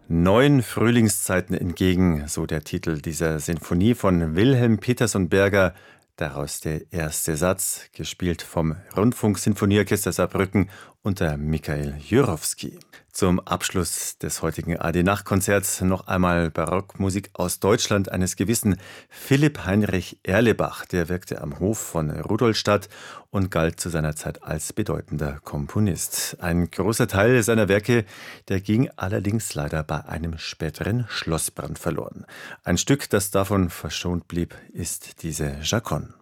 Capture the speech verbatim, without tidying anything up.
Neuen Frühlingszeiten entgegen, so der Titel dieser Sinfonie von Wilhelm Petersson Berger. Daraus der erste Satz, gespielt vom Rundfunksinfonieorchester Saarbrücken unter Michael Jurowski. Zum Abschluss des heutigen A D-Nachtkonzerts noch einmal Barockmusik aus Deutschland eines gewissen Philipp Heinrich Erlebach. Der wirkte am Hof von Rudolstadt und galt zu seiner Zeit als bedeutender Komponist. Ein großer Teil seiner Werke, der ging allerdings leider bei einem späteren Schlossbrand verloren. Ein Stück, das davon verschont blieb, ist diese Chaconne.